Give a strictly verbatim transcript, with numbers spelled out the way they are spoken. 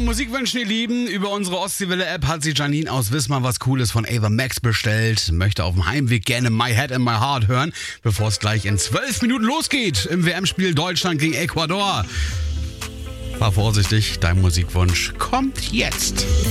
Musikwünschen, ihr Lieben. Über unsere Ostseewelle-App hat sich Janine aus Wismar was Cooles von Ava Max bestellt. Möchte auf dem Heimweg gerne My Head and My Heart hören, bevor es gleich in zwölf Minuten losgeht im W M-Spiel Deutschland gegen Ecuador. War vorsichtig, dein Musikwunsch kommt jetzt.